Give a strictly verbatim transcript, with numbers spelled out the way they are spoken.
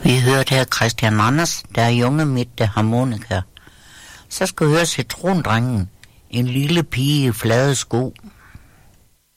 Vi hørte her Christian Randers, der er junge midt harmonika. Så skal vi høre Citrondrengen, en lille pige i flade sko.